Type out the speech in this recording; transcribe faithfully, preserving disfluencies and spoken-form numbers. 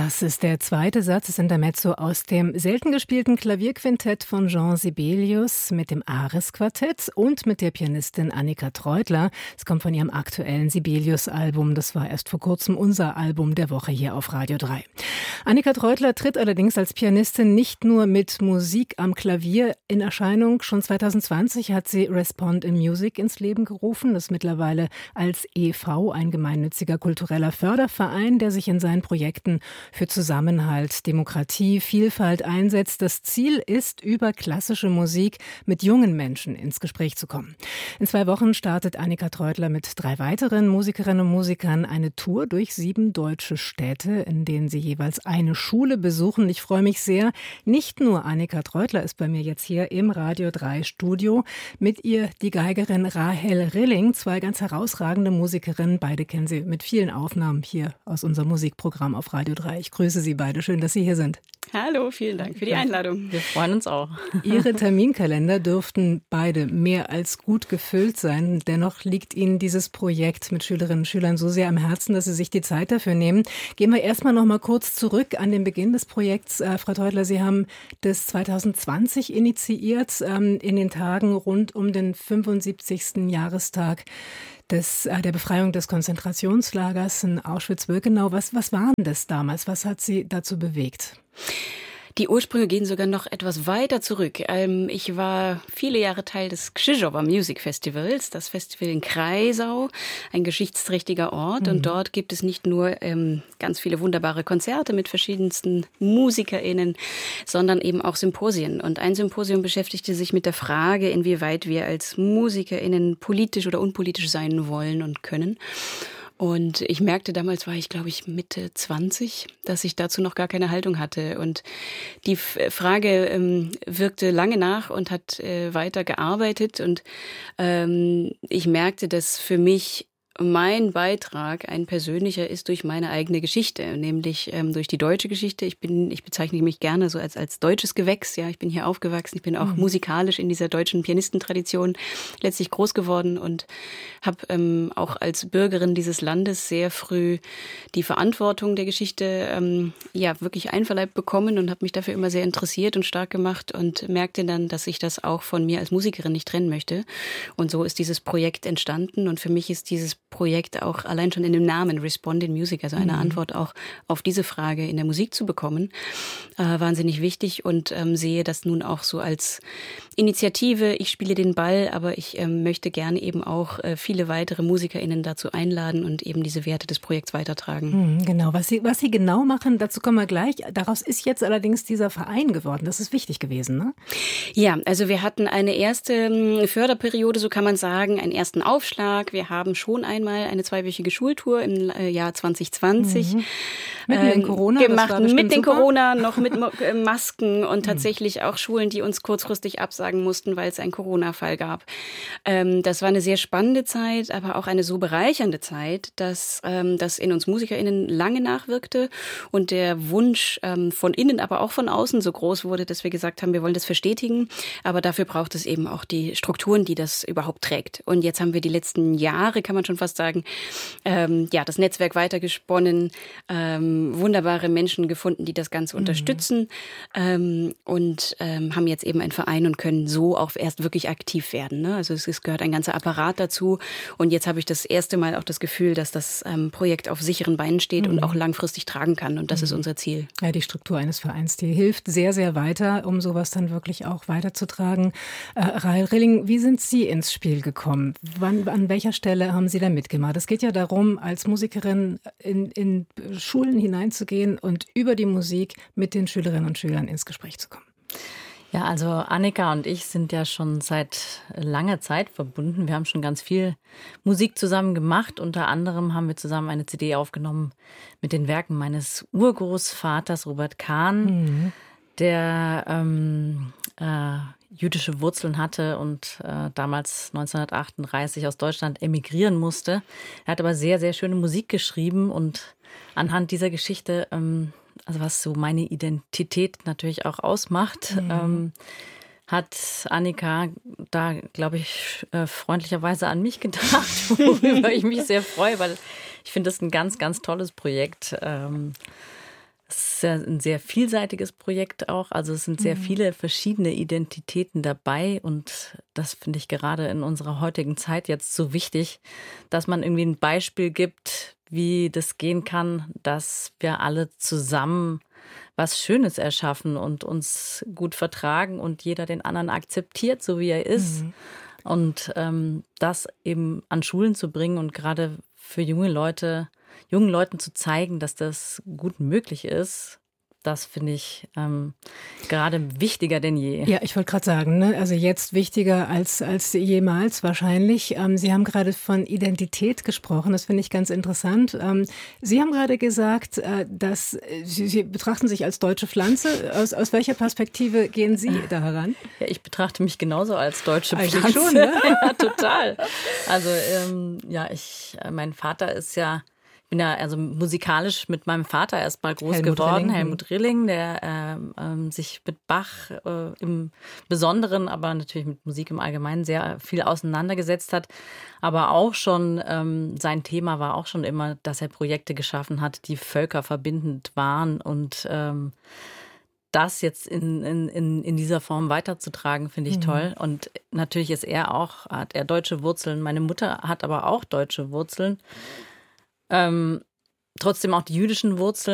Das ist der zweite Satz des Intermezzo aus dem selten gespielten Klavierquintett von Jean Sibelius mit dem Ares-Quartett und mit der Pianistin Annika Treutler. Es kommt von ihrem aktuellen Sibelius-Album. Das war erst vor kurzem unser Album der Woche hier auf Radio drei. Annika Treutler tritt allerdings als Pianistin nicht nur mit Musik am Klavier in Erscheinung. Schon zwanzig zwanzig hat sie Respond in Music ins Leben gerufen. Das ist mittlerweile als E V ein gemeinnütziger kultureller Förderverein, der sich in seinen Projekten für Zusammenhalt, Demokratie, Vielfalt einsetzt. Das Ziel ist, über klassische Musik mit jungen Menschen ins Gespräch zu kommen. In zwei Wochen startet Annika Treutler mit drei weiteren Musikerinnen und Musikern eine Tour durch sieben deutsche Städte, in denen sie jeweils eine Schule besuchen. Ich freue mich sehr. Nicht nur Annika Treutler ist bei mir jetzt hier im Radio drei Studio. Mit ihr die Geigerin Rahel Rilling, zwei ganz herausragende Musikerinnen. Beide kennen Sie mit vielen Aufnahmen hier aus unserem Musikprogramm auf Radio drei. Ich grüße Sie beide. Schön, dass Sie hier sind. Hallo, vielen Dank für die Einladung. Wir freuen uns auch. Ihre Terminkalender dürften beide mehr als gut gefüllt sein. Dennoch liegt Ihnen dieses Projekt mit Schülerinnen und Schülern so sehr am Herzen, dass Sie sich die Zeit dafür nehmen. Gehen wir erstmal noch mal kurz zurück an den Beginn des Projekts. Äh, Frau Treutler, Sie haben das zwanzig zwanzig initiiert, ähm, in den Tagen rund um den fünfundsiebzigsten Jahrestag Des, äh, der Befreiung des Konzentrationslagers in Auschwitz-Birkenau. Was, was war denn das damals? Was hat Sie dazu bewegt? Die Ursprünge gehen sogar noch etwas weiter zurück. Ähm, ich war viele Jahre Teil des Krzyżowa Music Festivals, das Festival in Kreisau, ein geschichtsträchtiger Ort. Mhm. Und dort gibt es nicht nur ähm, ganz viele wunderbare Konzerte mit verschiedensten MusikerInnen, sondern eben auch Symposien. Und ein Symposium beschäftigte sich mit der Frage, inwieweit wir als MusikerInnen politisch oder unpolitisch sein wollen und können. Und ich merkte, damals war ich, glaube ich, Mitte zwanzig, dass ich dazu noch gar keine Haltung hatte. Und die Frage ähm, wirkte lange nach und hat äh, weiter gearbeitet. Und ähm, ich merkte, dass für mich mein Beitrag ein persönlicher ist durch meine eigene Geschichte, nämlich ähm, durch die deutsche Geschichte. Ich bin, ich bezeichne mich gerne so als als deutsches Gewächs. Ja, ich bin hier aufgewachsen. Ich bin auch mhm. musikalisch in dieser deutschen Pianistentradition letztlich groß geworden und habe ähm, auch als Bürgerin dieses Landes sehr früh die Verantwortung der Geschichte ähm, ja wirklich einverleibt bekommen und habe mich dafür immer sehr interessiert und stark gemacht und merkte dann, dass ich das auch von mir als Musikerin nicht trennen möchte. Und so ist dieses Projekt entstanden. Und für mich ist dieses Projekt auch allein schon in dem Namen Respond in Music, also eine mhm. Antwort auch auf diese Frage in der Musik zu bekommen, äh, wahnsinnig wichtig und ähm, sehe das nun auch so als Initiative. Ich spiele den Ball, aber ich ähm, möchte gerne eben auch äh, viele weitere MusikerInnen dazu einladen und eben diese Werte des Projekts weitertragen. Mhm, genau, was Sie, was Sie genau machen, dazu kommen wir gleich. Daraus ist jetzt allerdings dieser Verein geworden. Das ist wichtig gewesen, ne? Ja, also wir hatten eine erste Förderperiode, so kann man sagen, einen ersten Aufschlag. Wir haben schon einmal eine zweiwöchige Schultour im Jahr zwanzig zwanzig mhm. Mitten in Corona, gemacht, mit den super. Corona, noch mit Masken und tatsächlich auch Schulen, die uns kurzfristig absagen mussten, weil es einen Corona-Fall gab. Ähm, das war eine sehr spannende Zeit, aber auch eine so bereichernde Zeit, dass ähm, das in uns MusikerInnen lange nachwirkte und der Wunsch ähm, von innen, aber auch von außen so groß wurde, dass wir gesagt haben, wir wollen das verstetigen, aber dafür braucht es eben auch die Strukturen, die das überhaupt trägt. Und jetzt haben wir die letzten Jahre, kann man schon fast sagen, ähm, ja, das Netzwerk weitergesponnen, ähm, wunderbare Menschen gefunden, die das Ganze mhm. unterstützen ähm, und ähm, haben jetzt eben einen Verein und können so auch erst wirklich aktiv werden. Ne? Also es, es gehört ein ganzer Apparat dazu und jetzt habe ich das erste Mal auch das Gefühl, dass das ähm, Projekt auf sicheren Beinen steht mhm. und auch langfristig tragen kann und das mhm. ist unser Ziel. Ja, die Struktur eines Vereins, die hilft sehr, sehr weiter, um sowas dann wirklich auch weiterzutragen. Äh, Rahel Rilling, wie sind Sie ins Spiel gekommen? Wann, an welcher Stelle haben Sie da mitgemacht? Es geht ja darum, als Musikerin in, in Schulen hineinzugehen und über die Musik mit den Schülerinnen und Schülern ins Gespräch zu kommen. Ja, also Annika und ich sind ja schon seit langer Zeit verbunden. Wir haben schon ganz viel Musik zusammen gemacht. Unter anderem haben wir zusammen eine C D aufgenommen mit den Werken meines Urgroßvaters Robert Kahn, mhm. der ähm, äh, jüdische Wurzeln hatte und äh, damals neunzehnhundertachtunddreißig aus Deutschland emigrieren musste. Er hat aber sehr, sehr schöne Musik geschrieben und anhand dieser Geschichte, ähm, also was so meine Identität natürlich auch ausmacht, mhm. ähm, hat Annika da, glaube ich, äh, freundlicherweise an mich gedacht, worüber ich mich sehr freue, weil ich finde das ein ganz, ganz tolles Projekt. Ähm, Das ist ja ein sehr vielseitiges Projekt auch. Also es sind sehr viele verschiedene Identitäten dabei. Und das finde ich gerade in unserer heutigen Zeit jetzt so wichtig, dass man irgendwie ein Beispiel gibt, wie das gehen kann, dass wir alle zusammen was Schönes erschaffen und uns gut vertragen und jeder den anderen akzeptiert, so wie er ist. Mhm. Und ähm, das eben an Schulen zu bringen und gerade für junge Leute, jungen Leuten zu zeigen, dass das gut möglich ist, das finde ich ähm, gerade wichtiger denn je. Ja, ich wollte gerade sagen, ne? Also jetzt wichtiger als, als jemals wahrscheinlich. Ähm, Sie haben gerade von Identität gesprochen, das finde ich ganz interessant. Ähm, Sie haben gerade gesagt, äh, dass Sie, Sie betrachten sich als deutsche Pflanze. Aus, aus welcher Perspektive gehen Sie da heran? Ja, ich betrachte mich genauso als deutsche Eigentlich Pflanze. schon, ne? Ja, total. Also ähm, ja, ich, mein Vater ist ja Ich bin ja also musikalisch mit meinem Vater erst mal groß Helmut geworden, Rilling. Helmut Rilling, der ähm, ähm, sich mit Bach äh, im Besonderen, aber natürlich mit Musik im Allgemeinen sehr viel auseinandergesetzt hat. Aber auch schon, ähm, sein Thema war auch schon immer, dass er Projekte geschaffen hat, die völkerverbindend waren. Und ähm, das jetzt in, in, in dieser Form weiterzutragen, finde ich mhm. toll. Und natürlich ist er auch, hat er deutsche Wurzeln. Meine Mutter hat aber auch deutsche Wurzeln. Ähm, trotzdem auch die jüdischen Wurzeln.